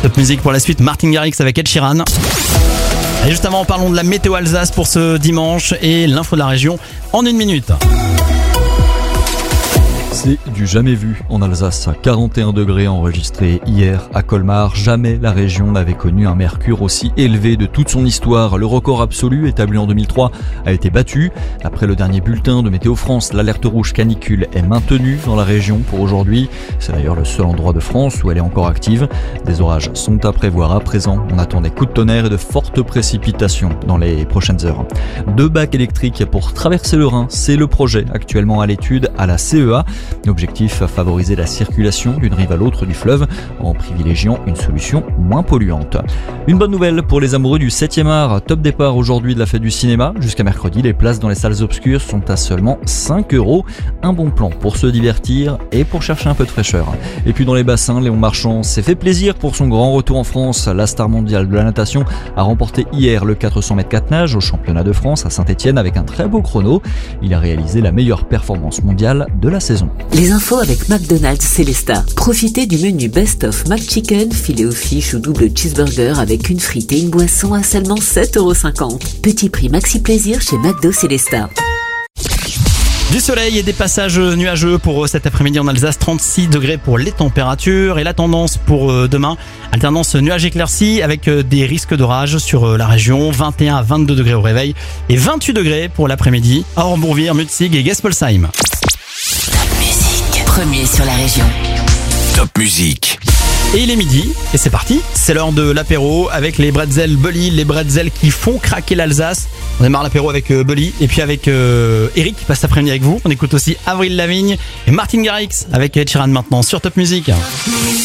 Top musique pour la suite, Martin Garrix avec Ed Sheeran. Et juste avant, parlons de la météo Alsace pour ce dimanche et l'info de la région en 1 minute. C'est du jamais vu en Alsace. 41 degrés enregistrés hier à Colmar. Jamais la région n'avait connu un mercure aussi élevé de toute son histoire. Le record absolu établi en 2003 a été battu. Après le dernier bulletin de Météo France, l'alerte rouge canicule est maintenue dans la région pour aujourd'hui. C'est d'ailleurs le seul endroit de France où elle est encore active. Des orages sont à prévoir à présent. On attend des coups de tonnerre et de fortes précipitations dans les prochaines heures. 2 bacs électriques pour traverser le Rhin. C'est le projet actuellement à l'étude à la CEA. L'objectif, favoriser la circulation d'une rive à l'autre du fleuve en privilégiant une solution moins polluante. Une bonne nouvelle pour les amoureux du 7e art. Top départ aujourd'hui de la fête du cinéma. Jusqu'à mercredi, les places dans les salles obscures sont à seulement 5 €. Un bon plan pour se divertir et pour chercher un peu de fraîcheur. Et puis dans les bassins, Léon Marchand s'est fait plaisir pour son grand retour en France. La star mondiale de la natation a remporté hier le 400 mètres 4 nages au championnat de France à Saint-Etienne avec un très beau chrono. Il a réalisé la meilleure performance mondiale de la saison. Les infos avec McDonald's Célestat. Profitez du menu Best of McChicken, filet aux fiches ou double cheeseburger avec une frite et une boisson à seulement 7,50 €. Petit prix maxi plaisir chez McDo Célestat. Du soleil et des passages nuageux pour cet après-midi en Alsace, 36 degrés pour les températures et la tendance pour demain, alternance nuages éclaircis avec des risques d'orage sur la région, 21 à 22 degrés au réveil et 28 degrés pour l'après-midi à Hornbourg-Vire, Mutzig et Gespolsheim. Premier sur la région. Top musique. Et il est midi, et c'est parti, c'est l'heure de l'apéro avec les bretzels Bully, les bretzels qui font craquer l'Alsace. On démarre l'apéro avec Bully et puis avec Eric qui passe l'après-midi avec vous. On écoute aussi Avril Lavigne et Martin Garrix avec Ed Sheeran maintenant sur Top Music.